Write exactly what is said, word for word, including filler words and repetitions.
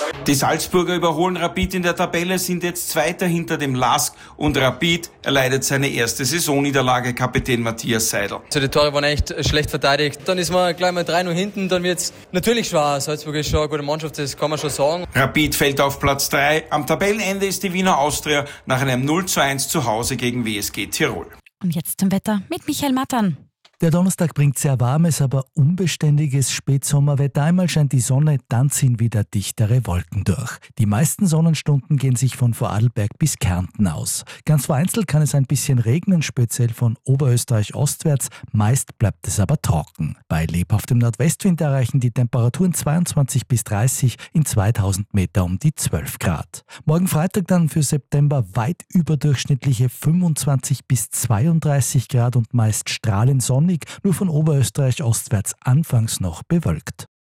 Die Salzburger überholen Rapid in der Tabelle, sind jetzt Zweiter hinter dem LASK und Rapid erleidet seine erste Saisonniederlage, Kapitän Matthias Seidel. Also die Tore waren echt schlecht verteidigt. Dann ist man gleich mal drei null hinten, dann wird es natürlich schwer. Salzburg ist schon eine gute Mannschaft, das kann man schon sagen. Rapid fällt auf Platz drei. Am Tabellenende ist die Wiener Austria nach einem null zu eins zu Hause gegen W S G Tirol. Und jetzt zum Wetter mit Michael Mattern. Der Donnerstag bringt sehr warmes, aber unbeständiges Spätsommerwetter. Einmal scheint die Sonne, dann ziehen wieder dichtere Wolken durch. Die meisten Sonnenstunden gehen sich von Vorarlberg bis Kärnten aus. Ganz vereinzelt kann es ein bisschen regnen, speziell von Oberösterreich ostwärts. Meist bleibt es aber trocken. Bei lebhaftem Nordwestwind erreichen die Temperaturen zweiundzwanzig bis dreißig, in zweitausend Meter um die zwölf Grad. Morgen Freitag dann für September weit überdurchschnittliche fünfundzwanzig bis zweiunddreißig Grad und meist strahlend sonnig, nur von Oberösterreich ostwärts anfangs noch bewölkt.